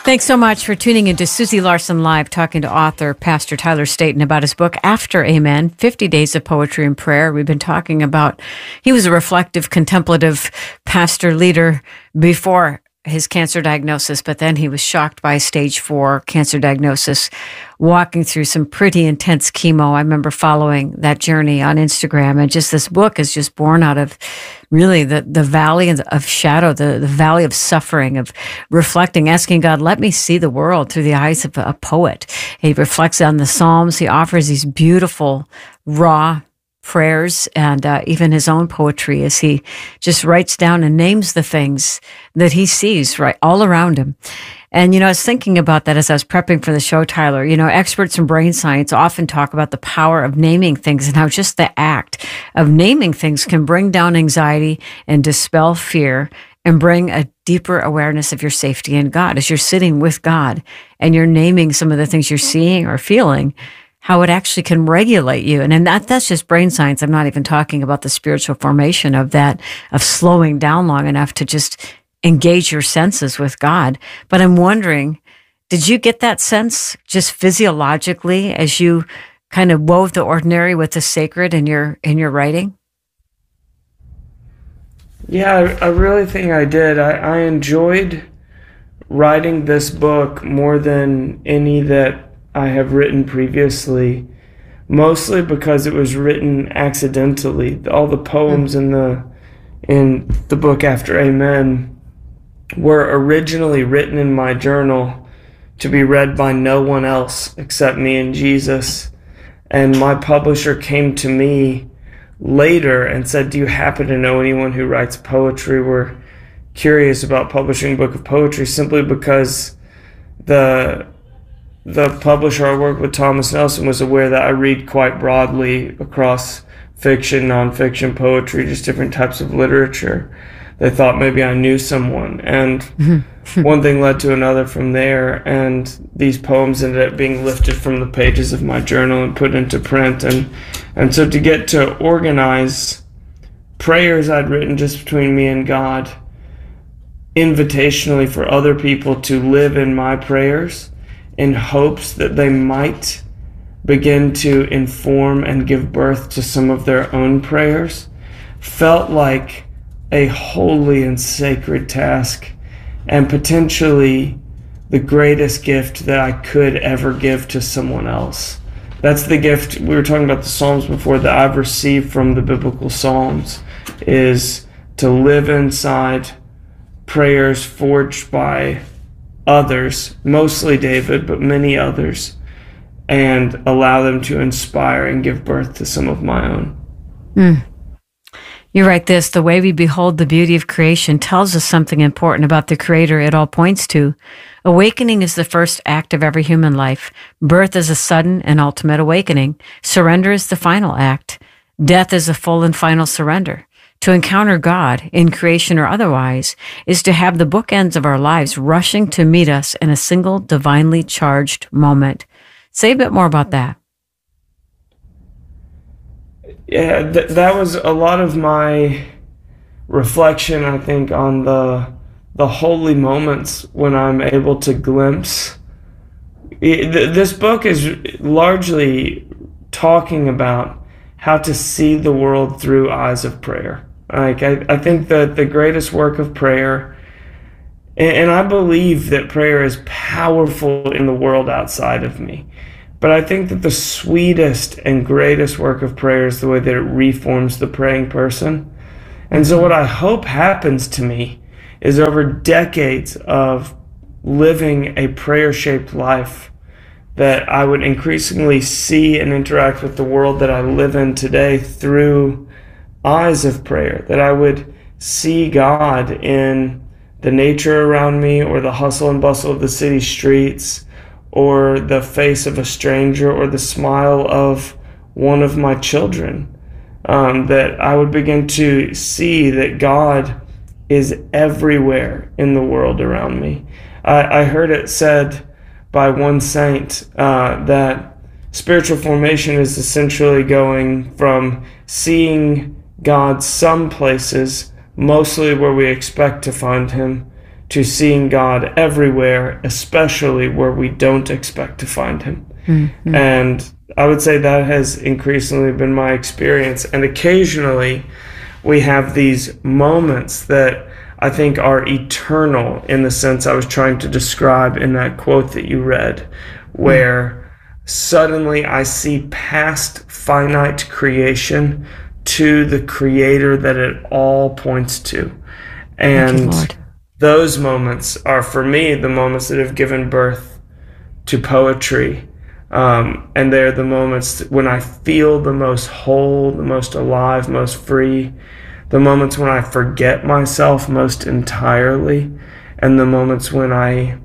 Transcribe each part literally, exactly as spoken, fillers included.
Thanks so much for tuning into Susie Larson Live, talking to author Pastor Tyler Staton about his book, After Amen, fifty Days of Poetry and Prayer. We've been talking about, he was a reflective, contemplative pastor leader before his cancer diagnosis, but then he was shocked by stage four cancer diagnosis, walking through some pretty intense chemo. I remember following that journey on Instagram, and just this book is just born out of really the, the valley of shadow, the, the valley of suffering, of reflecting, asking God, let me see the world through the eyes of a poet. He reflects on the Psalms. He offers these beautiful, raw prayers and uh, even his own poetry as he just writes down and names the things that he sees right all around him. And, you know, I was thinking about that as I was prepping for the show, Tyler. You know, experts in brain science often talk about the power of naming things and how just the act of naming things can bring down anxiety and dispel fear and bring a deeper awareness of your safety in God. As you're sitting with God and you're naming some of the things you're seeing or feeling, how it actually can regulate you. And, and that that's just brain science. I'm not even talking about the spiritual formation of that, of slowing down long enough to just engage your senses with God. But I'm wondering, did you get that sense just physiologically as you kind of wove the ordinary with the sacred in your in your writing? Yeah, I, I really think I did. I, I enjoyed writing this book more than any that I have written previously, mostly because it was written accidentally. All the poems in the in the book After Amen were originally written in my journal to be read by no one else except me and Jesus. And my publisher came to me later and said, do you happen to know anyone who writes poetry? We're curious about publishing a book of poetry, simply because the The publisher I worked with, Thomas Nelson, was aware that I read quite broadly across fiction, nonfiction, poetry, just different types of literature. They thought maybe I knew someone. And one thing led to another from there. And these poems ended up being lifted from the pages of my journal and put into print. And, and so to get to organize prayers I'd written just between me and God, invitationally for other people to live in my prayers, in hopes that they might begin to inform and give birth to some of their own prayers, felt like a holy and sacred task, and potentially the greatest gift that I could ever give to someone else. That's the gift, we were talking about the Psalms before, that I've received from the biblical Psalms, is to live inside prayers forged by others, mostly David, but many others, and allow them to inspire and give birth to some of my own. Mm. You write this, the way we behold the beauty of creation tells us something important about the Creator it all points to. Awakening is the first act of every human life. Birth is a sudden and ultimate awakening. Surrender is the final act. Death is a full and final surrender. To encounter God, in creation or otherwise, is to have the bookends of our lives rushing to meet us in a single divinely charged moment. Say a bit more about that. Yeah, th- that was a lot of my reflection, I think, on the the holy moments when I'm able to glimpse. It, th- this book is largely talking about how to see the world through eyes of prayer. Like, I, I think that the greatest work of prayer, and, and I believe that prayer is powerful in the world outside of me, but I think that the sweetest and greatest work of prayer is the way that it reforms the praying person. And so what I hope happens to me is, over decades of living a prayer-shaped life, that I would increasingly see and interact with the world that I live in today through eyes of prayer, that I would see God in the nature around me, or the hustle and bustle of the city streets, or the face of a stranger, or the smile of one of my children, um, that I would begin to see that God is everywhere in the world around me. I, I heard it said by one saint uh, that spiritual formation is essentially going from seeing God some places, mostly where we expect to find him, to seeing God everywhere, especially where we don't expect to find him. Mm-hmm. And I would say that has increasingly been my experience. And occasionally we have these moments that I think are eternal in the sense I was trying to describe in that quote that you read, where mm-hmm. suddenly I see past finite creation to the creator that it all points to. And Thank you, those moments are, for me, the moments that have given birth to poetry. Um, and they're the moments when I feel the most whole, the most alive, most free, the moments when I forget myself most entirely, and the moments when I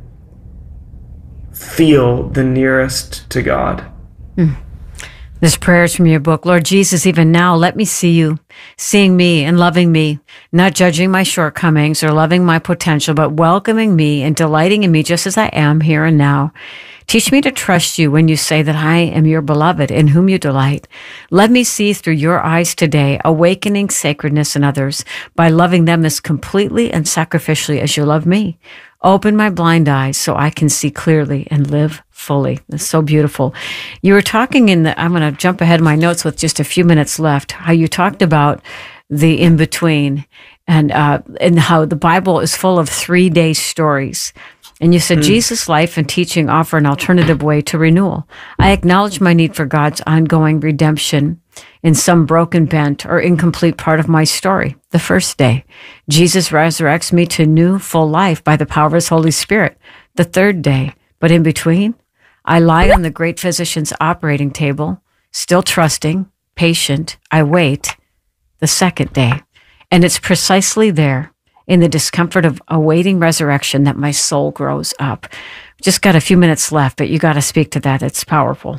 feel the nearest to God. Mm. This prayer is from your book. Lord Jesus, even now, let me see you, seeing me and loving me, not judging my shortcomings or loving my potential, but welcoming me and delighting in me just as I am here and now. Teach me to trust you when you say that I am your beloved in whom you delight. Let me see through your eyes today, awakening sacredness in others by loving them as completely and sacrificially as you love me. Open my blind eyes so I can see clearly and live fully. It's so beautiful. You were talking in the, I'm going to jump ahead of my notes with just a few minutes left, how you talked about the in-between and, uh, and how the Bible is full of three-day stories. And you said, mm. Jesus' life and teaching offer an alternative way to renewal. I acknowledge my need for God's ongoing redemption in some broken, bent, or incomplete part of my story. The first day, Jesus resurrects me to new, full life by the power of his Holy Spirit. The third day, but in between, I lie on the great physician's operating table, still trusting, patient. I wait the second day. And it's precisely there, in the discomfort of awaiting resurrection, that my soul grows up. Just got a few minutes left, but you got to speak to that. It's powerful.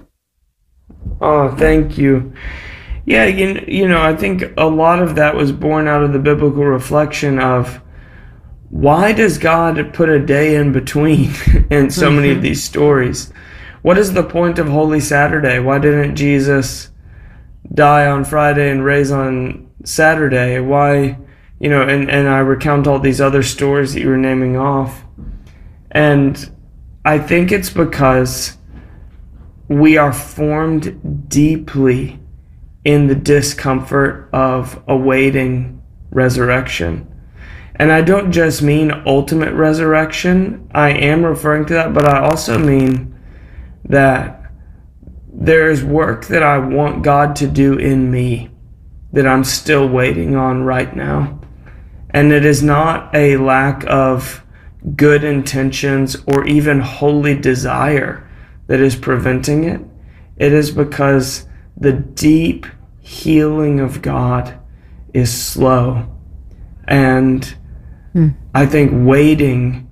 Oh, thank you. Yeah, you, you know, I think a lot of that was born out of the biblical reflection of, why does God put a day in between in so many of these stories? What is the point of Holy Saturday? Why didn't Jesus die on Friday and raise on Saturday? Why, you know, and, and I recount all these other stories that you were naming off. And I think it's because we are formed deeply in the discomfort of awaiting resurrection. And I don't just mean ultimate resurrection. I am referring to that, but I also mean that there is work that I want God to do in me that I'm still waiting on right now. And it is not a lack of good intentions or even holy desire that is preventing it. It is because the deep healing of God is slow. And hmm. I think waiting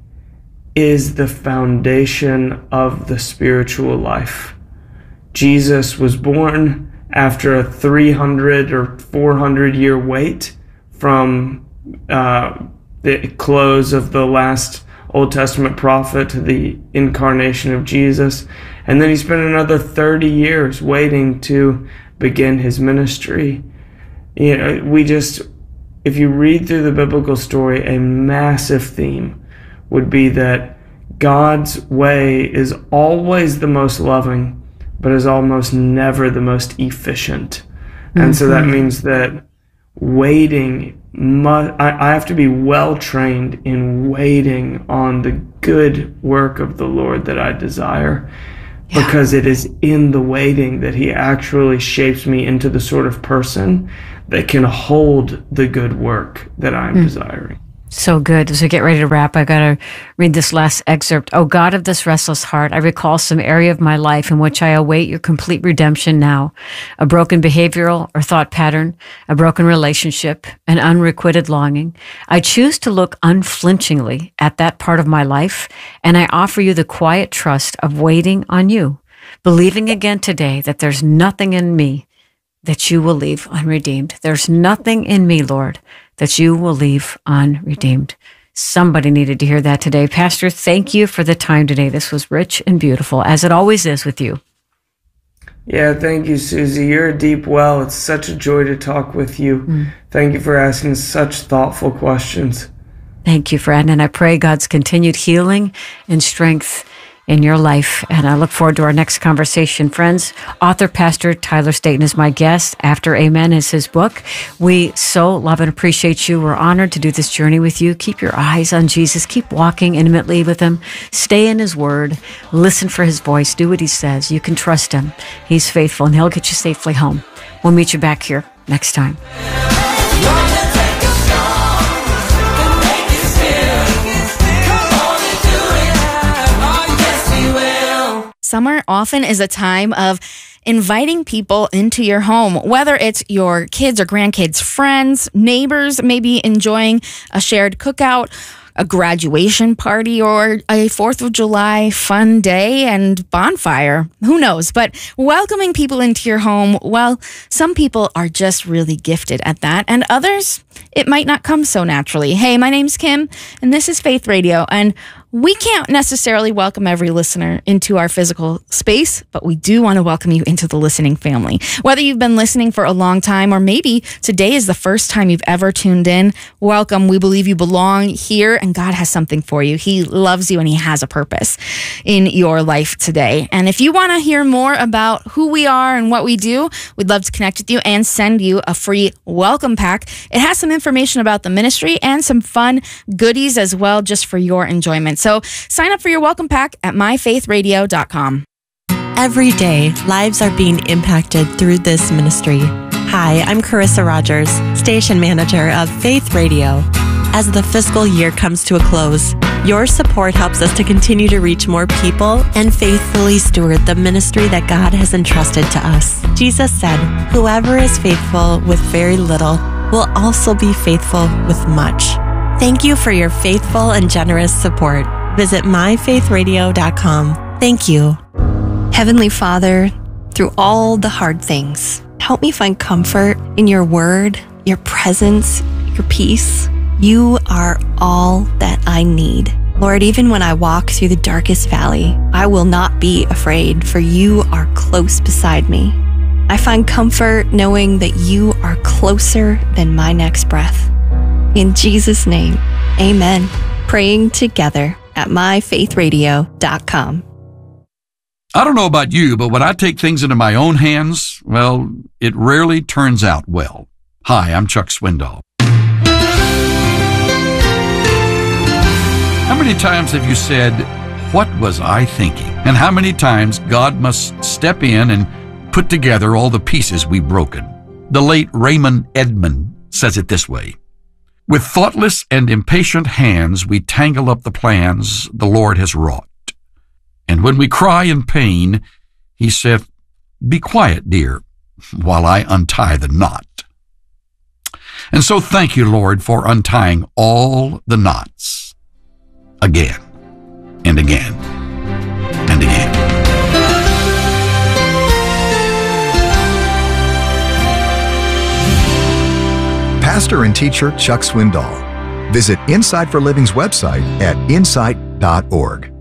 is the foundation of the spiritual life. Jesus was born after a three hundred or four hundred year wait from uh, the close of the last Old Testament prophet to the incarnation of Jesus. And then he spent another thirty years waiting to begin his ministry. You know, we just, if you read through the biblical story, a massive theme would be that God's way is always the most loving, but is almost never the most efficient. Mm-hmm. And so that means that waiting, mu- I, I have to be well trained in waiting on the good work of the Lord that I desire. Yeah. Because it is in the waiting that he actually shapes me into the sort of person that can hold the good work that I'm mm. desiring. So good. As we get ready to wrap, I got to read this last excerpt. Oh God of this restless heart, I recall some area of my life in which I await your complete redemption now. A broken behavioral or thought pattern, a broken relationship, an unrequited longing. I choose to look unflinchingly at that part of my life, and I offer you the quiet trust of waiting on you, believing again today that there's nothing in me that you will leave unredeemed. There's nothing in me, Lord, that you will leave unredeemed. Somebody needed to hear that today. Pastor, thank you for the time today. This was rich and beautiful, as it always is with you. Yeah, thank you, Susie. You're a deep well. It's such a joy to talk with you. Mm. Thank you for asking such thoughtful questions. Thank you, friend. And I pray God's continued healing and strength in your life. And I look forward to our next conversation. Friends, author Pastor Tyler Staton is my guest. After Amen is his book. We so love and appreciate you. We're honored to do this journey with you. Keep your eyes on Jesus. Keep walking intimately with him. Stay in his word. Listen for his voice. Do what he says. You can trust him. He's faithful, and he'll get you safely home. We'll meet you back here next time. Summer often is a time of inviting people into your home, whether it's your kids or grandkids, friends, neighbors, maybe enjoying a shared cookout, a graduation party, or a fourth of July fun day and bonfire. Who knows? But welcoming people into your home, well, some people are just really gifted at that, and others, it might not come so naturally. Hey, my name's Kim, and this is Faith Radio, and we can't necessarily welcome every listener into our physical space, but we do want to welcome you into the listening family. Whether you've been listening for a long time, or maybe today is the first time you've ever tuned in, welcome. We believe you belong here, and God has something for you. He loves you, and he has a purpose in your life today. And if you want to hear more about who we are and what we do, we'd love to connect with you and send you a free welcome pack. It has some information about the ministry and some fun goodies as well, just for your enjoyment. So sign up for your welcome pack at my faith radio dot com. Every day, lives are being impacted through this ministry. Hi, I'm Carissa Rogers, station manager of Faith Radio. As the fiscal year comes to a close, your support helps us to continue to reach more people and faithfully steward the ministry that God has entrusted to us. Jesus said, "Whoever is faithful with very little will also be faithful with much." Thank you for your faithful and generous support. Visit my faith radio dot com. Thank you. Heavenly Father, through all the hard things, help me find comfort in your word, your presence, your peace. You are all that I need. Lord, even when I walk through the darkest valley, I will not be afraid, for you are close beside me. I find comfort knowing that you are closer than my next breath. In Jesus' name, amen. Praying together at my faith radio dot com. I don't know about you, but when I take things into my own hands, well, it rarely turns out well. Hi, I'm Chuck Swindoll. How many times have you said, "What was I thinking?" And how many times God must step in and put together all the pieces we've broken? The late Raymond Edman says it this way: "With thoughtless and impatient hands we tangle up the plans the Lord has wrought. And when we cry in pain, he saith, 'Be quiet, dear, while I untie the knot.'" And so thank you, Lord, for untying all the knots again and again and again. Pastor and teacher Chuck Swindoll. Visit Insight for Living's website at insight dot org.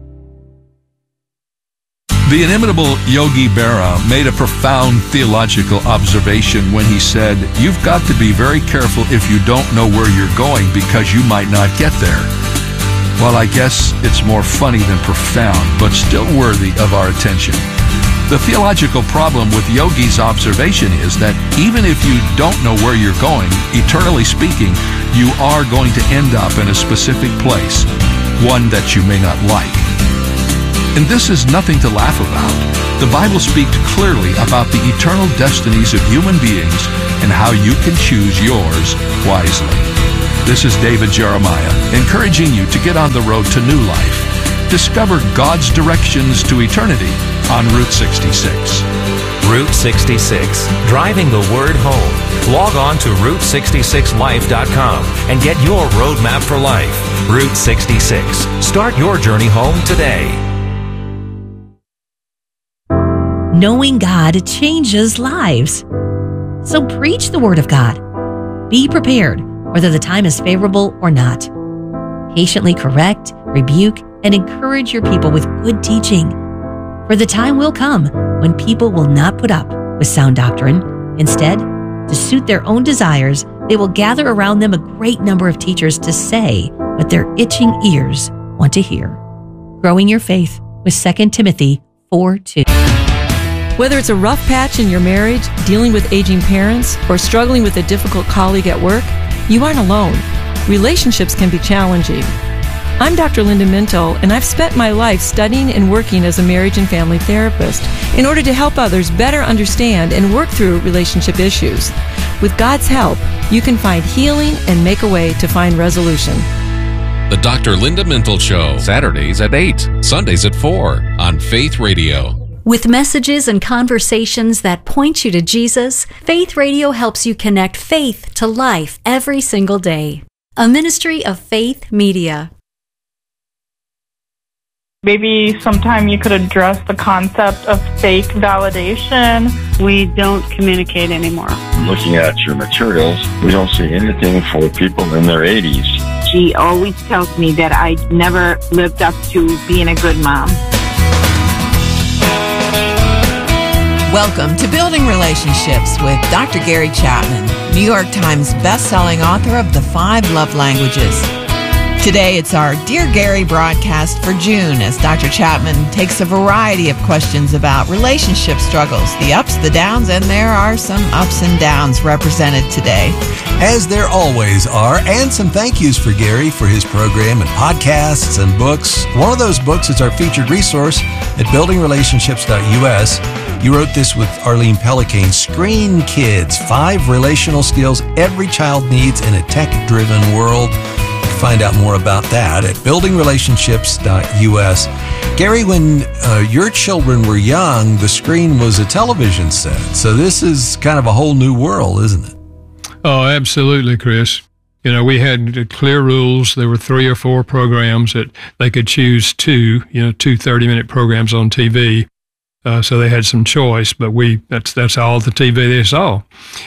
The inimitable Yogi Berra made a profound theological observation when he said, "You've got to be very careful if you don't know where you're going, because you might not get there." Well, I guess it's more funny than profound, but still worthy of our attention. The theological problem with Yogi's observation is that even if you don't know where you're going, eternally speaking, you are going to end up in a specific place, one that you may not like. And this is nothing to laugh about. The Bible speaks clearly about the eternal destinies of human beings and how you can choose yours wisely. This is David Jeremiah, encouraging you to get on the road to new life. Discover God's directions to eternity on Route sixty-six. Route sixty-six, driving the word home. Log on to route sixty-six life dot com and get your roadmap for life. Route sixty-six. Start your journey home today. Knowing God changes lives. So preach the Word of God. Be prepared, whether the time is favorable or not. Patiently correct, rebuke, and encourage your people with good teaching. For the time will come when people will not put up with sound doctrine. Instead, to suit their own desires, They will gather around them a great number of teachers to say what their itching ears want to hear. Growing your faith with Second Timothy four two. Whether it's a rough patch in your marriage, dealing with aging parents, or struggling with a difficult colleague at work, you aren't alone. Relationships can be challenging. I'm Doctor Linda Mintel, and I've spent my life studying and working as a marriage and family therapist in order to help others better understand and work through relationship issues. With God's help, you can find healing and make a way to find resolution. The Doctor Linda Mintel Show, Saturdays at eight, Sundays at four on Faith Radio. With messages and conversations that point you to Jesus, Faith Radio helps you connect faith to life every single day. A ministry of Faith Media. Maybe sometime you could address the concept of fake validation. We don't communicate anymore. Looking at your materials, we don't see anything for people in their eighties. She always tells me that I never lived up to being a good mom. Welcome to Building Relationships with Doctor Gary Chapman, New York Times best-selling author of The Five Love Languages. Today, it's our Dear Gary broadcast for June as Doctor Chapman takes a variety of questions about relationship struggles, the ups, the downs, and there are some ups and downs represented today. As there always are, and some thank yous for Gary for his program and podcasts and books. One of those books is our featured resource at building relationships dot U S. You wrote this with Arlene Pellicane, Screen Kids, Five Relational Skills Every Child Needs in a Tech-Driven World. Find out more about that at building relationships dot U S. Gary, when uh, your children were young, the screen was a television set. So this is kind of a whole new world, isn't it? Oh, absolutely, Chris. You know, we had clear rules. There were three or four programs that they could choose two, you know, two thirty-minute programs on T V. Uh, so they had some choice, but we that's that's all the T V they saw.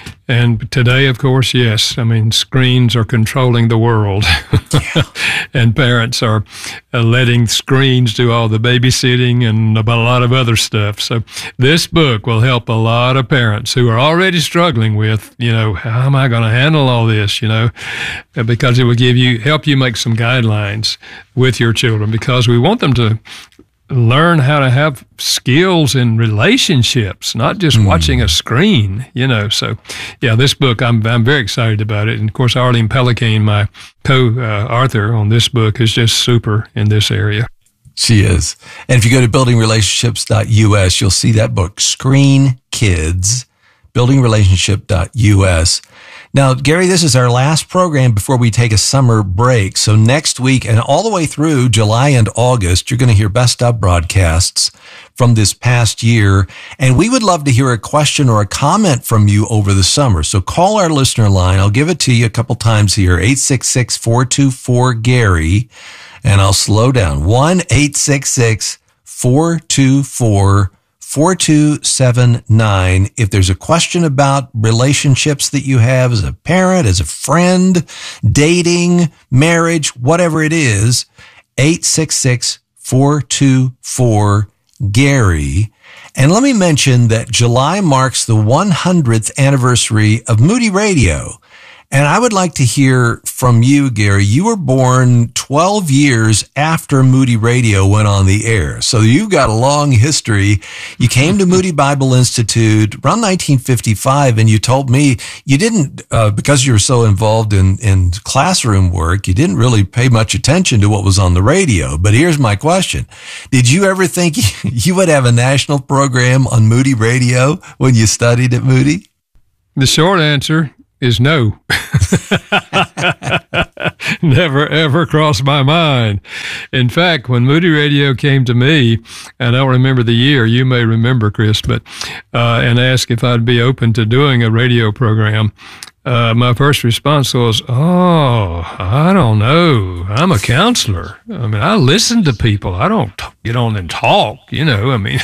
And today, of course, yes, I mean, screens are controlling the world. Yeah. And parents are uh, letting screens do all the babysitting and about a lot of other stuff. So this book will help a lot of parents who are already struggling with, you know, how am I going to handle all this, you know, because it will give you, help you make some guidelines with your children, because we want them to learn how to have skills in relationships, not just mm. watching a screen, you know. So, yeah, this book, I'm I'm very excited about it. And, of course, Arlene Pellicane, my co-author on this book, is just super in this area. She is. And if you go to building relationships dot U S, you'll see that book, Screen Kids, building relationship dot U S. Now, Gary, this is our last program before we take a summer break. So next week and all the way through July and August, you're going to hear best of broadcasts from this past year. And we would love to hear a question or a comment from you over the summer. So call our listener line. I'll give it to you a couple times here, eight six six, four two four, Gary. And I'll slow down, one eight six six, four two four, four two seven nine. If there's a question about relationships that you have as a parent, as a friend, dating, marriage, whatever it is, eight six six, four two four, Gary. And let me mention that July marks the one hundredth anniversary of Moody Radio. And I would like to hear from you, Gary. You were born twelve years after Moody Radio went on the air. So you've got a long history. You came to Moody Bible Institute around nineteen fifty-five, and you told me you didn't, uh, because you were so involved in, in classroom work, you didn't really pay much attention to what was on the radio. But here's my question. Did you ever think you would have a national program on Moody Radio when you studied at Moody? The short answer is no. Never, ever crossed my mind. In fact, when Moody Radio came to me, and I don't remember the year, you may remember, Chris, but uh, and asked if I'd be open to doing a radio program, uh, my first response was, oh, I don't know. I'm a counselor. I mean, I listen to people. I don't get on and talk, you know, I mean.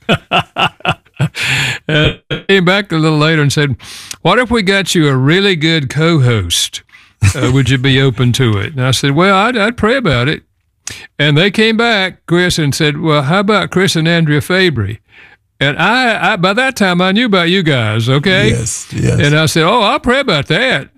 And I came back a little later and said, what if we got you a really good co-host? Uh, would you be open to it? And I said, well, I'd, I'd pray about it. And they came back, Chris, and said, well, how about Chris and Andrea Fabry? And I, I, by that time, I knew about you guys, okay? Yes, yes. And I said, oh, I'll pray about that.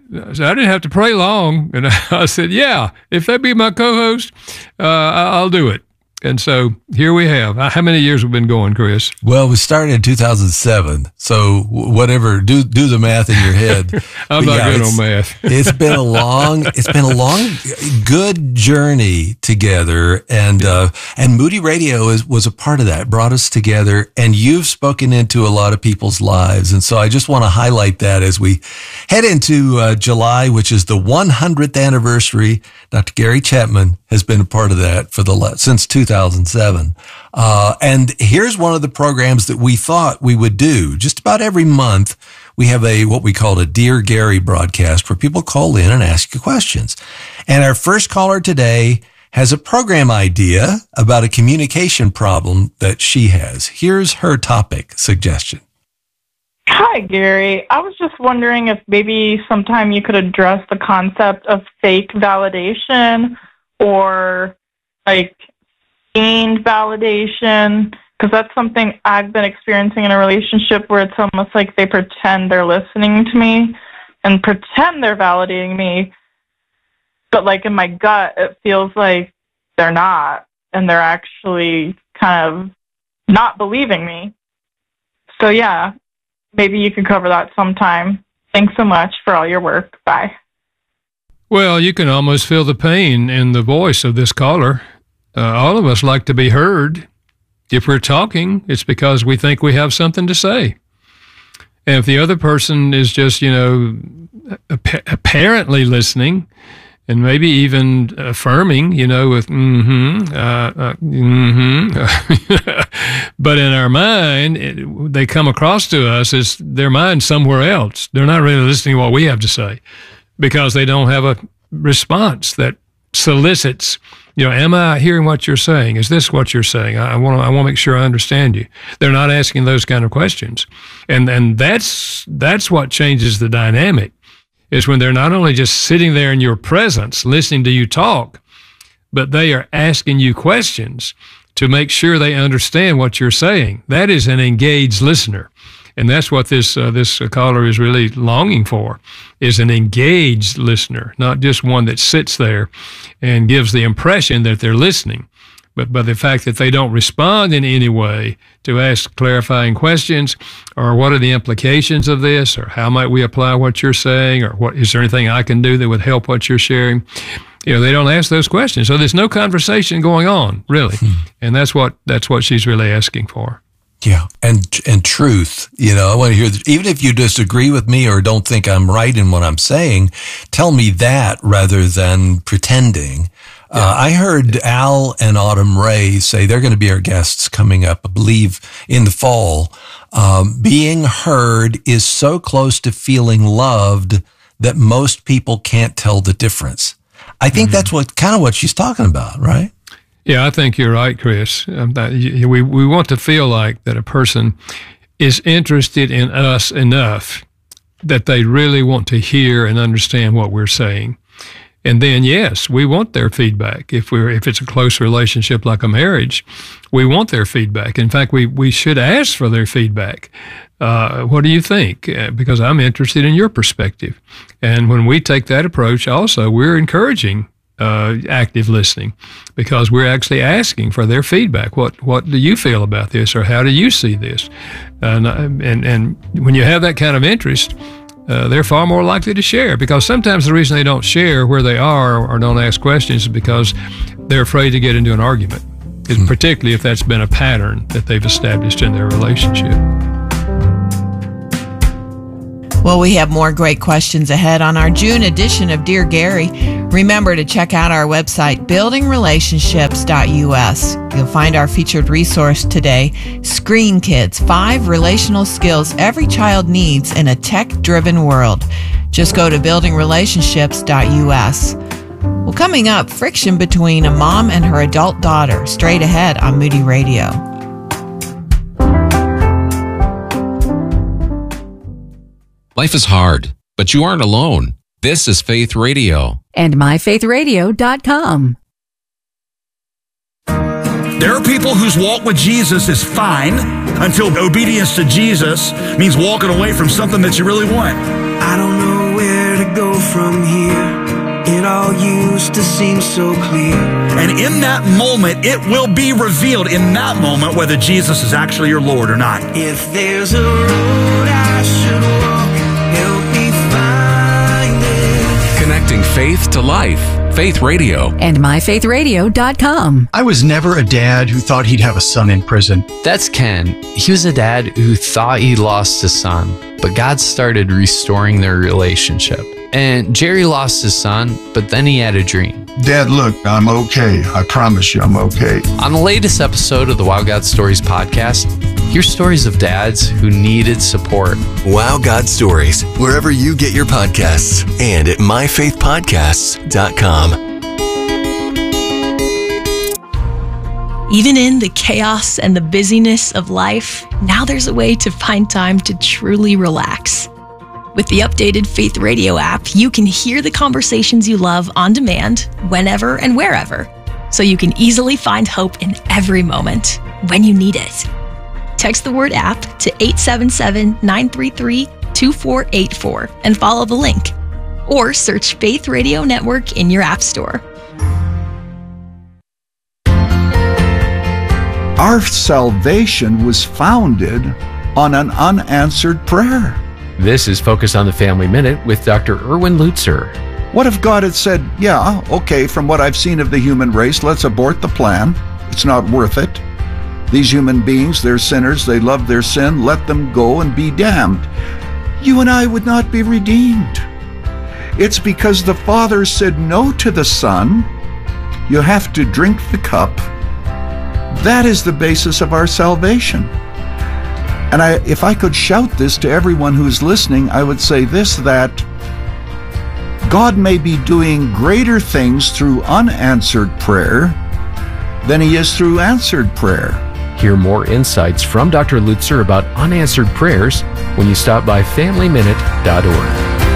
So I didn't have to pray long. And I said, yeah, if that be my co-host, uh, I'll do it. And so here we have. How many years have we been going, Chris? Well, we started in two thousand seven. So whatever, do do the math in your head. I'm but not yeah, good on math. It's been a long, it's been a long, good journey together. And, uh, and Moody Radio is, was a part of that, brought us together. And you've spoken into a lot of people's lives. And so I just want to highlight that as we head into uh, July, which is the one hundredth anniversary. Doctor Gary Chapman has been a part of that for the since two thousand seven. Uh, and here's one of the programs that we thought we would do. Just about every month, we have a what we call a Dear Gary broadcast where people call in and ask you questions. And our first caller today has a program idea about a communication problem that she has. Here's her topic suggestion. Hi, Gary. I was just wondering if maybe sometime you could address the concept of fake validation or like gained validation, because that's something I've been experiencing in a relationship where it's almost like they pretend they're listening to me and pretend they're validating me, but like in my gut it feels like they're not, and they're actually kind of not believing me. So yeah, maybe you could cover that sometime. Thanks so much for all your work. Bye. Well, you can almost feel the pain in the voice of this caller. Uh, all of us like to be heard. If we're talking, it's because we think we have something to say. And if the other person is just, you know, ap- apparently listening and maybe even affirming, you know, with mm-hmm, uh, uh, mm-hmm. But in our mind, it, they come across to us as their mind somewhere else. They're not really listening to what we have to say because they don't have a response that solicits, you know, am I hearing what you're saying? Is this what you're saying? I want to, I want to make sure I understand you. They're not asking those kind of questions. And, and that's, that's what changes the dynamic, is when they're not only just sitting there in your presence, listening to you talk, but they are asking you questions to make sure they understand what you're saying. That is an engaged listener. And that's what this uh, this caller is really longing for, is an engaged listener, not just one that sits there and gives the impression that they're listening, but by the fact that they don't respond in any way to ask clarifying questions, or what are the implications of this, or how might we apply what you're saying, or what is there anything I can do that would help what you're sharing? You know, they don't ask those questions. So there's no conversation going on, really. Hmm. And that's what that's what she's really asking for. Yeah. And, and truth, you know, I want to hear, even if you disagree with me or don't think I'm right in what I'm saying, tell me that rather than pretending. Yeah. Uh, I heard Al and Autumn Ray say they're going to be our guests coming up, I believe, in the fall. Um, being heard is so close to feeling loved that most people can't tell the difference. I think mm-hmm. that's what kind of what she's talking about, right? Yeah, I think you're right, Chris. Um, that you, we we want to feel like that a person is interested in us enough that they really want to hear and understand what we're saying. And then, yes, we want their feedback. If we're if it's a close relationship like a marriage, we want their feedback. In fact, we we should ask for their feedback. Uh, what do you think? Uh, because I'm interested in your perspective. And when we take that approach, also we're encouraging Uh, active listening, because we're actually asking for their feedback. What what do you feel about this, or how do you see this? And and and when you have that kind of interest, uh, they're far more likely to share. Because sometimes the reason they don't share where they are or don't ask questions is because they're afraid to get into an argument, mm-hmm. particularly if that's been a pattern that they've established in their relationship. Well, we have more great questions ahead on our June edition of Dear Gary. Remember to check out our website, building relationships dot U S. You'll find our featured resource today, Screen Kids, five relational skills every child needs in a tech-driven world. Just go to building relationships dot U S. Well, coming up, friction between a mom and her adult daughter, straight ahead on Moody Radio. Life is hard, but you aren't alone. This is Faith Radio. And my faith radio dot com. There are people whose walk with Jesus is fine until obedience to Jesus means walking away from something that you really want. I don't know where to go from here? It all used to seem so clear. And in that moment, it will be revealed in that moment whether Jesus is actually your Lord or not. If there's a road I should walk, help me find it. Connecting faith to life. Faith Radio. And my faith radio dot com. I was never a dad who thought he'd have a son in prison. That's Ken. He was a dad who thought he lost his son, but God started restoring their relationship. And Jerry lost his son, but then he had a dream. Dad, look, I'm okay. I promise you I'm okay. On the latest episode of the Wow God Stories podcast, hear stories of dads who needed support. Wow God Stories, wherever you get your podcasts, and at my faith podcasts dot com. Even in the chaos and the busyness of life, now there's a way to find time to truly relax. With the updated Faith Radio app, you can hear the conversations you love on demand, whenever and wherever, so you can easily find hope in every moment when you need it. Text the word app to eight seven seven, nine three three, two four eight four and follow the link. Or search Faith Radio Network in your app store. Our salvation was founded on an unanswered prayer. This is Focus on the Family Minute with Doctor Erwin Lutzer. What if God had said, yeah, okay, from what I've seen of the human race, let's abort the plan. It's not worth it. These human beings, they're sinners, they love their sin, let them go and be damned. You and I would not be redeemed. It's because the Father said no to the Son. You have to drink the cup. That is the basis of our salvation. And I, if I could shout this to everyone who's listening, I would say this, that God may be doing greater things through unanswered prayer than he is through answered prayer. Hear more insights from Doctor Lutzer about unanswered prayers when you stop by family minute dot org.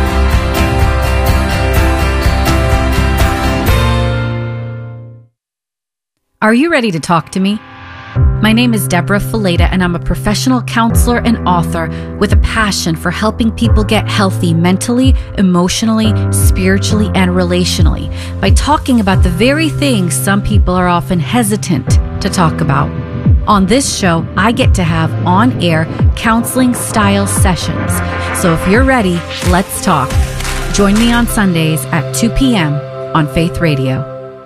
Are you ready to talk to me? My name is Deborah Fileta, and I'm a professional counselor and author with a passion for helping people get healthy mentally, emotionally, spiritually, and relationally by talking about the very things some people are often hesitant to talk about. On this show, I get to have on-air counseling-style sessions. So if you're ready, let's talk. Join me on Sundays at two p.m. on Faith Radio.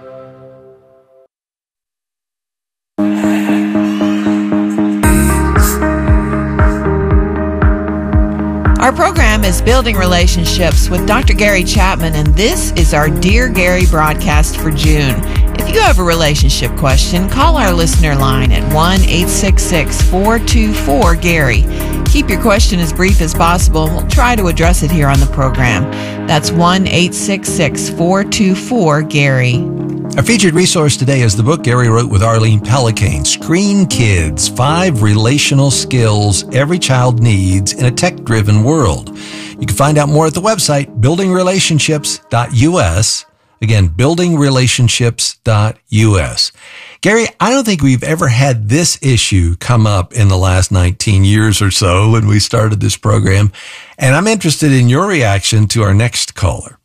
Our program is Building Relationships with Doctor Gary Chapman, and this is our Dear Gary broadcast for June. If you have a relationship question, call our listener line at one eight six six, four two four, Gary. Keep your question as brief as possible. We'll try to address it here on the program. That's one eight six six, four two four, Gary. Our featured resource today is the book Gary wrote with Arlene Pellicane, Screen Kids, Five Relational Skills Every Child Needs in a Tech-Driven World. You can find out more at the website, building relationships dot U S. Again, building relationships dot U S. Gary, I don't think we've ever had this issue come up in the last nineteen years or so when we started this program, and I'm interested in your reaction to our next caller.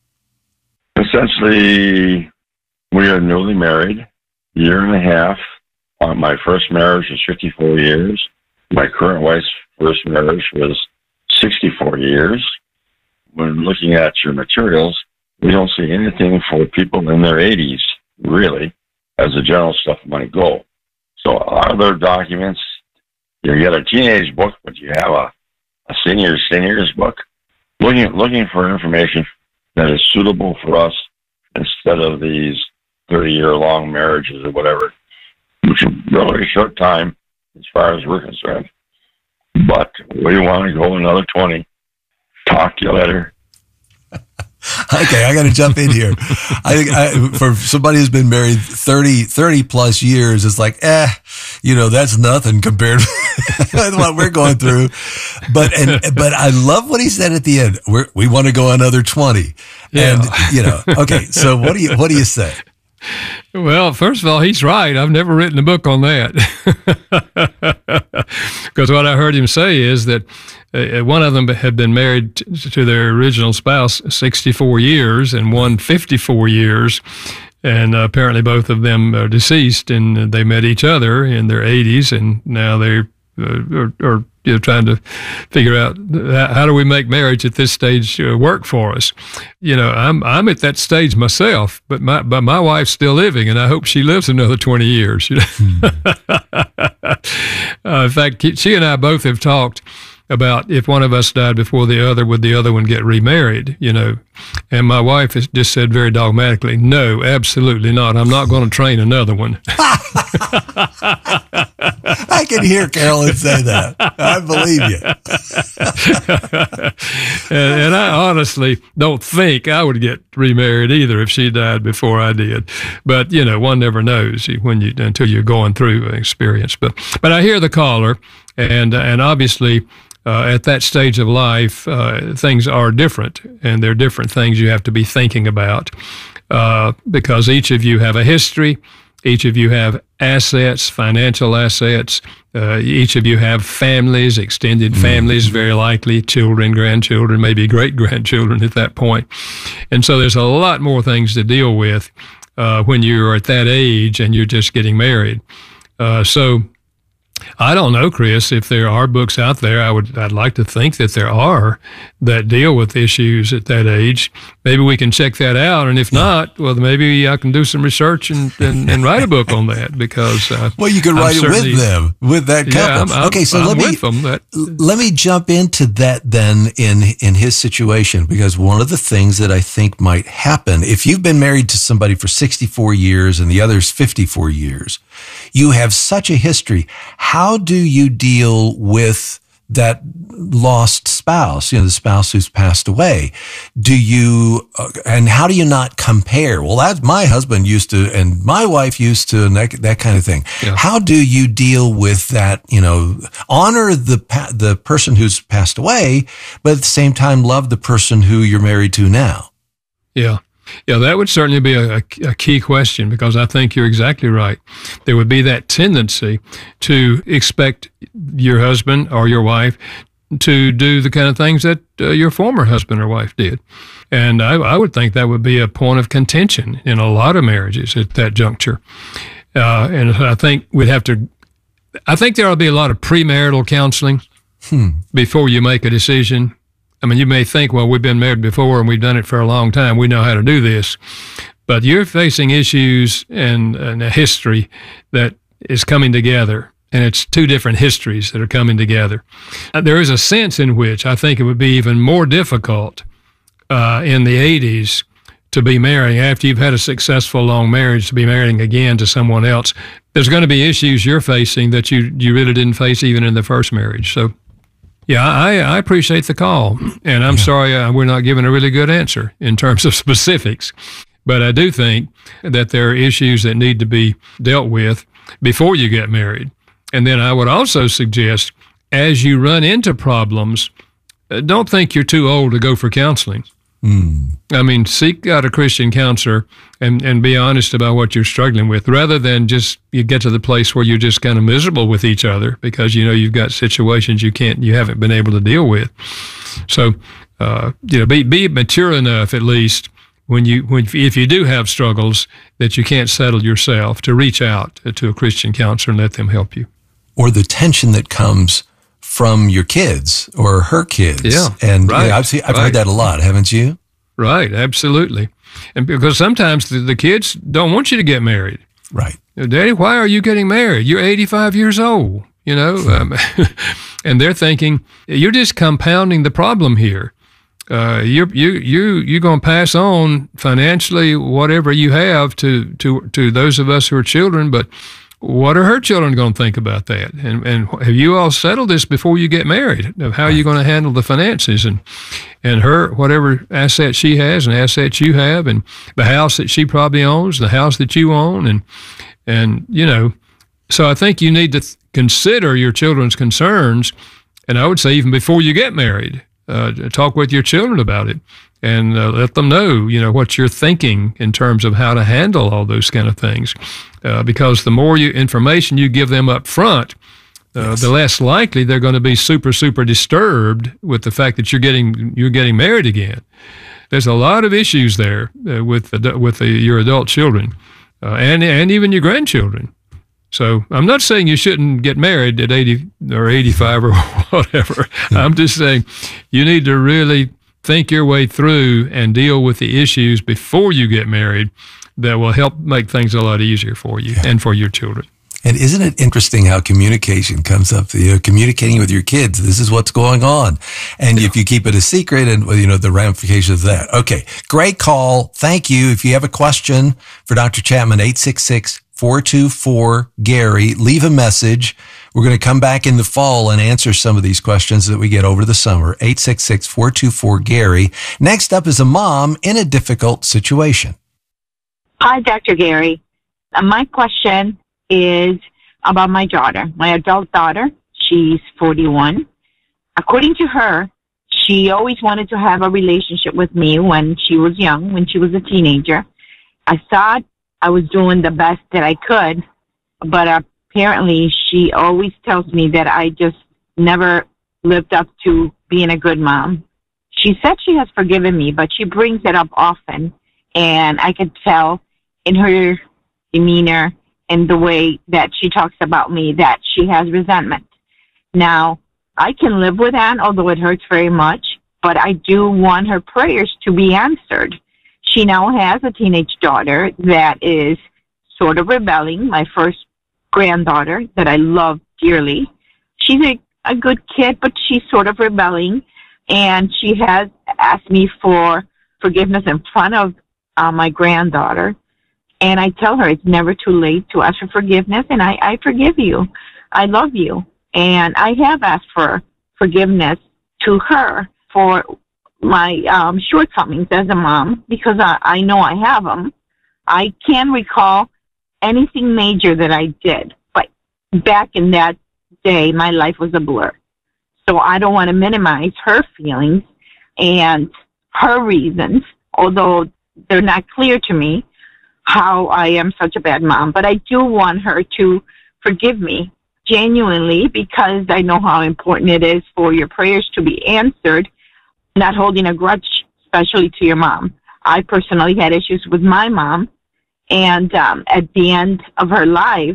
Essentially, we are newly married, year and a half. Uh, my first marriage was fifty-four years. My current wife's first marriage was sixty-four years. When looking at your materials, we don't see anything for people in their eighties, really, as the general stuff might go. So are there documents? You get a teenage book, but you have a, a senior seniors book. Looking, looking for information that is suitable for us instead of these thirty-year-long marriages or whatever, which is a really short time as far as we're concerned. But we want to go another twenty. Talk to you later. Okay, I got to jump in here. I think I, for somebody who's been married thirty, thirty plus years, it's like, eh, you know, that's nothing compared with what we're going through. But and but I love what he said at the end. We're, we want to go another twenty. Yeah. And you know, okay. So what do you what do you say? Well, first of all, he's right. I've never written a book on that. Because what I heard him say is that uh, one of them had been married t- to their original spouse sixty-four years and one fifty-four years. And uh, apparently both of them are deceased, and they met each other in their eighties, and now they uh, are, are you know, trying to figure out how do we make marriage at this stage uh, work for us. You know, I'm I'm at that stage myself, but my but my wife's still living, and I hope she lives another twenty years. You know? mm. uh, in fact, she and I both have talked about if one of us died before the other, would the other one get remarried, you know? And my wife has just said very dogmatically, no, absolutely not. I'm not going to train another one. I can hear Carolyn say that. I believe you. and, and I honestly don't think I would get remarried either if she died before I did. But, you know, one never knows when you until you're going through an experience. But, but I hear the caller, and and obviously, Uh, at that stage of life, uh, things are different, and there are different things you have to be thinking about uh, because each of you have a history, each of you have assets, financial assets, uh, each of you have families, extended families, very likely, children, grandchildren, maybe great-grandchildren at that point. And so there's a lot more things to deal with uh, when you're at that age and you're just getting married. Uh, so I don't know, Chris, if there are books out there. I would, I'd like to think that there are that deal with issues at that age. Maybe we can check that out, and if not, well, maybe I can do some research and, and, and write a book on that because. Uh, well, you could write it with them, with that couple. Yeah, I'm, I'm, okay, so I'm let me with them, that, let me jump into that then in in his situation, because one of the things that I think might happen if you've been married to somebody for sixty-four years and the other's fifty-four years, you have such a history. How do you deal with that lost spouse, you know, the spouse who's passed away? Do you, uh, and how do you not compare? Well, that's my husband used to, and my wife used to, and that, that kind of thing. Yeah. How do you deal with that, you know, honor the, the person who's passed away, but at the same time love the person who you're married to now? Yeah. Yeah, that would certainly be a, a key question, because I think you're exactly right. There would be that tendency to expect your husband or your wife to do the kind of things that uh, your former husband or wife did. And I, I would think that would be a point of contention in a lot of marriages at that juncture. Uh, and I think we'd have to, I think there will be a lot of premarital counseling hmm. before you make a decision. I mean, you may think, well, we've been married before and we've done it for a long time. We know how to do this. But you're facing issues and, and a history that is coming together, and it's two different histories that are coming together. There is a sense in which I think it would be even more difficult uh, in the eighties to be marrying, after you've had a successful long marriage, to be marrying again to someone else. There's going to be issues you're facing that you, you really didn't face even in the first marriage. So, yeah, I, I appreciate the call, and I'm yeah. sorry uh, we're not giving a really good answer in terms of specifics. But I do think that there are issues that need to be dealt with before you get married. And then I would also suggest, as you run into problems, uh, don't think you're too old to go for counseling. Mm. I mean, seek out a Christian counselor and, and be honest about what you're struggling with, rather than just you get to the place where you're just kind of miserable with each other because you know you've got situations you can't, you haven't been able to deal with. So, uh, you know, be be mature enough at least when you when if you do have struggles that you can't settle yourself, to reach out to a Christian counselor and let them help you. Or the tension that comes from your kids or her kids. Yeah, and right, you know, I've, seen, I've right. heard that a lot, haven't you? Right, absolutely. And because sometimes the, the kids don't want you to get married. Right. Daddy, why are you getting married? You're eighty-five years old, you know? um, and they're thinking, you're just compounding the problem here. Uh, you're, you, you, you're going to pass on financially whatever you have to, to, to those of us who are children, but what are her children going to think about that? And and have you all settled this before you get married, of how right. you're going to handle the finances and and her, whatever assets she has and assets you have, and the house that she probably owns, the house that you own, and and you know, so I think you need to th- consider your children's concerns, and I would say even before you get married, uh, talk with your children about it. And uh, let them know, you know, what you're thinking in terms of how to handle all those kind of things. Uh, because the more you, information you give them up front, Uh, the less likely they're going to be super, super disturbed with the fact that you're getting you're getting married again. There's a lot of issues there uh, with the, with the, your adult children uh, and and even your grandchildren. So I'm not saying you shouldn't get married at eighty or eighty-five or whatever. I'm just saying you need to really think your way through and deal with the issues before you get married that will help make things a lot easier for you yeah. and for your children. And isn't it interesting how communication comes up? You know, communicating with your kids, this is what's going on. And yeah. if you keep it a secret and, you know, the ramifications of that. Okay, great call. Thank you. If you have a question for Doctor Chapman, eight six six, four two four, Gary, leave a message. We're going to come back in the fall and answer some of these questions that we get over the summer. eight six six, four two four, Gary. Next up is a mom in a difficult situation. Hi, Doctor Gary. Uh, my question is about my daughter, my adult daughter. She's forty-one. According to her, she always wanted to have a relationship with me when she was young, when she was a teenager. I thought I was doing the best that I could, but apparently she always tells me that I just never lived up to being a good mom. She said she has forgiven me, but she brings it up often, and I could tell in her demeanor and the way that she talks about me that she has resentment. Now, I can live with that, although it hurts very much, but I do want her prayers to be answered. She now has a teenage daughter that is sort of rebelling, my first granddaughter that I love dearly. She's a, a good kid, but she's sort of rebelling, and she has asked me for forgiveness in front of uh, my granddaughter. And I tell her it's never too late to ask for forgiveness, and I, I forgive you. I love you. And I have asked for forgiveness to her for my um, shortcomings as a mom, because I, I know I have them. I can't recall anything major that I did, but back in that day, my life was a blur. So I don't want to minimize her feelings and her reasons, although they're not clear to me, how I am such a bad mom. But I do want her to forgive me genuinely, because I know how important it is for your prayers to be answered, not holding a grudge, especially to your mom. I personally had issues with my mom, and um, at the end of her life,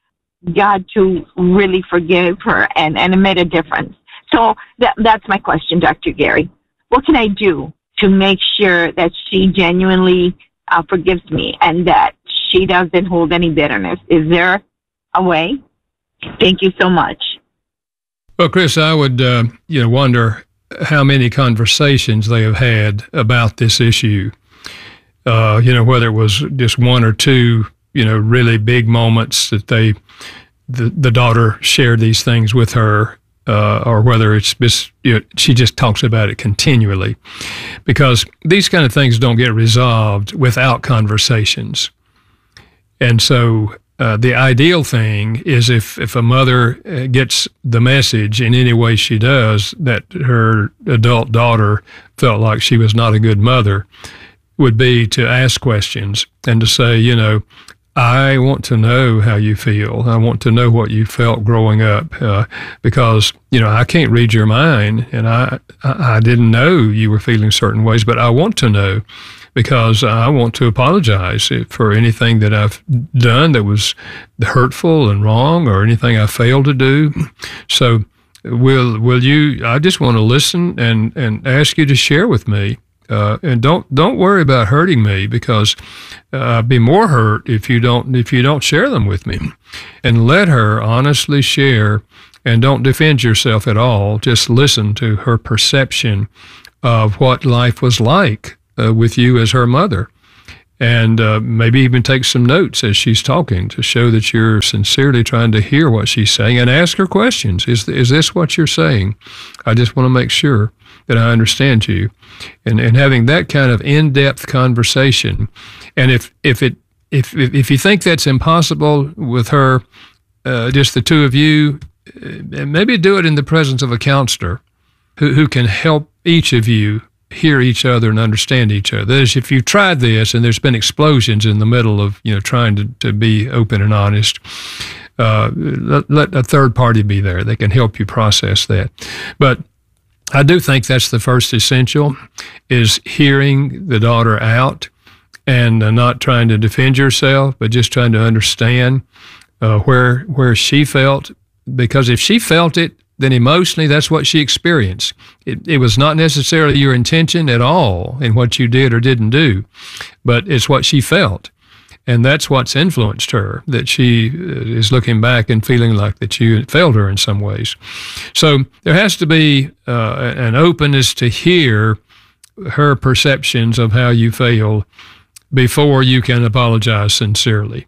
God to really forgive her, and, and it made a difference. So that, that's my question, Doctor Gary. What can I do to make sure that she genuinely uh, forgives me and that she doesn't hold any bitterness? Is there a way? Thank you so much. Well, Chris, I would uh, you know wonder how many conversations they have had about this issue. Uh, you know, whether it was just one or two, you know, really big moments that they, the, the daughter shared these things with her, uh, or whether it's just, you know, she just talks about it continually, because these kind of things don't get resolved without conversations. And so uh, the ideal thing is if, if a mother gets the message in any way she does that her adult daughter felt like she was not a good mother, would be to ask questions and to say, you know, I want to know how you feel. I want to know what you felt growing up, uh, because, you know, I can't read your mind, and I, I I didn't know you were feeling certain ways, but I want to know, because I want to apologize for anything that I've done that was hurtful and wrong, or anything I failed to do. So will will you, I just want to listen and, and ask you to share with me. Uh, and don't don't worry about hurting me, because uh, I'd be more hurt if you don't if you don't share them with me. And let her honestly share, and don't defend yourself at all. Just listen to her perception of what life was like uh, with you as her mother, and uh, maybe even take some notes as she's talking to show that you're sincerely trying to hear what she's saying, and ask her questions. Is is this what you're saying? I just want to make sure that I understand you. And and having that kind of in-depth conversation. And if if it if if you think that's impossible with her, uh, just the two of you, uh, maybe do it in the presence of a counselor who who can help each of you hear each other and understand each other. That is, if you've tried this and there's been explosions in the middle of, you know, trying to, to be open and honest, uh, let, let a third party be there. They can help you process that. But I do think that's the first essential, is hearing the daughter out and uh, not trying to defend yourself, but just trying to understand uh, where where she felt. Because if she felt it, then emotionally, that's what she experienced. It, it was not necessarily your intention at all in what you did or didn't do, but it's what she felt. And that's what's influenced her, that she is looking back and feeling like that you failed her in some ways. So there has to be uh, an openness to hear her perceptions of how you failed before you can apologize sincerely.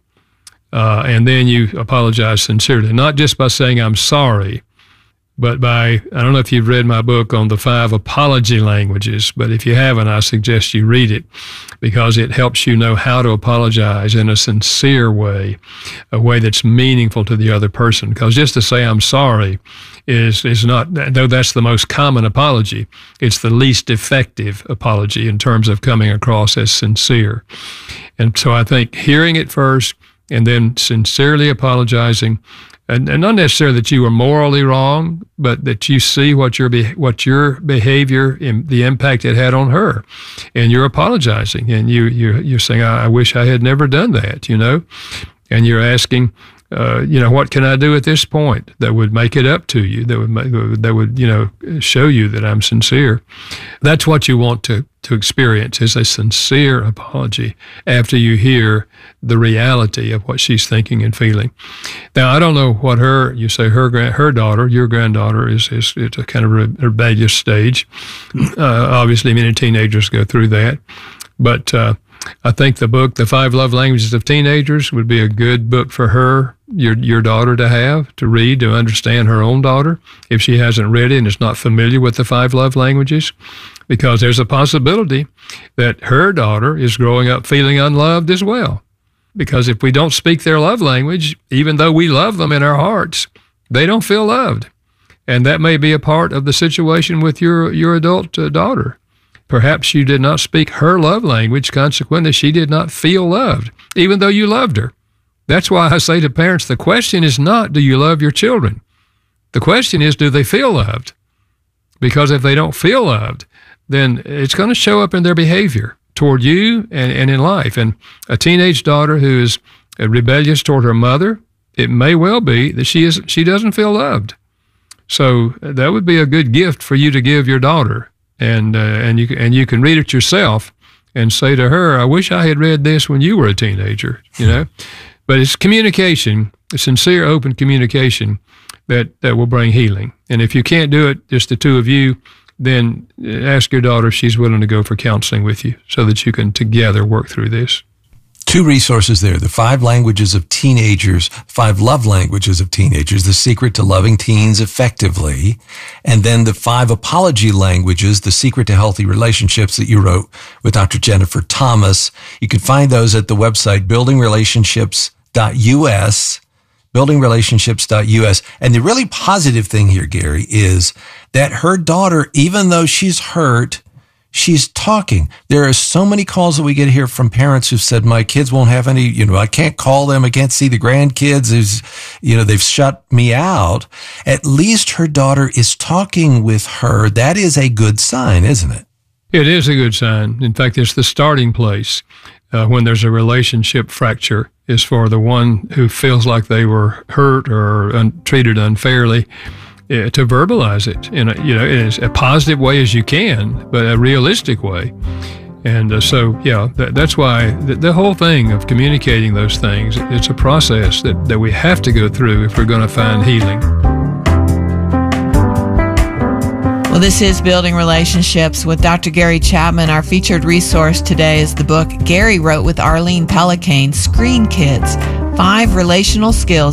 Uh, and then you apologize sincerely, not just by saying, I'm sorry, but by, I don't know if you've read my book on the five apology languages, but if you haven't, I suggest you read it, because it helps you know how to apologize in a sincere way, a way that's meaningful to the other person. Because just to say I'm sorry is, is not, though that's the most common apology, it's the least effective apology in terms of coming across as sincere. And so I think hearing it first, and then sincerely apologizing, and, and not necessarily that you were morally wrong, but that you see what your be, what your behavior, and the impact it had on her, and you're apologizing, and you you you're saying, I, I wish I had never done that, you know, and you're asking, uh, you know, what can I do at this point that would make it up to you, that would make, that would you know show you that I'm sincere. That's what you want to to experience, is a sincere apology after you hear the reality of what she's thinking and feeling. Now, I don't know what her, you say her her daughter, your granddaughter is, is it's a kind of a rebellious stage. Uh, obviously, many teenagers go through that. But uh, I think the book, The Five Love Languages of Teenagers, would be a good book for her, your your daughter, to have, to read, to understand her own daughter, if she hasn't read it and is not familiar with the five love languages. Because there's a possibility that her daughter is growing up feeling unloved as well. Because if we don't speak their love language, even though we love them in our hearts, they don't feel loved. And that may be a part of the situation with your, your adult uh, daughter. Perhaps you did not speak her love language, consequently she did not feel loved, even though you loved her. That's why I say to parents, the question is not, do you love your children? The question is, do they feel loved? Because if they don't feel loved, then it's going to show up in their behavior toward you and, and in life. And a teenage daughter who is rebellious toward her mother, it may well be that she is she doesn't feel loved. So that would be a good gift for you to give your daughter. And uh, and you and you can read it yourself and say to her, I wish I had read this when you were a teenager, you know. But it's communication, a sincere, open communication that, that will bring healing. And if you can't do it, just the two of you, then ask your daughter if she's willing to go for counseling with you so that you can together work through this. Two resources there, The Five Languages of Teenagers, Five Love Languages of Teenagers, The Secret to Loving Teens Effectively, and then The Five Apology Languages, The Secret to Healthy Relationships that you wrote with Doctor Jennifer Thomas. You can find those at the website building relationships dot U S, building relationships dot U S. And the really positive thing here, Gary, is that her daughter, even though she's hurt, she's talking. There are so many calls that we get here from parents who've said, my kids won't have any, you know, I can't call them. I can't see the grandkids. There's, you know, they've shut me out. At least her daughter is talking with her. That is a good sign, isn't it? It is a good sign. In fact, it's the starting place uh, when there's a relationship fracture, is for the one who feels like they were hurt or un- treated unfairly, uh, to verbalize it in a, you know, in as a positive way as you can, but a realistic way. And uh, so, yeah, that, that's why the, the whole thing of communicating those things, it's a process that, that we have to go through if we're going to find healing. Well, this is Building Relationships with Doctor Gary Chapman. Our featured resource today is the book Gary wrote with Arlene Pellicane, Screen Kids, Five Relational Skills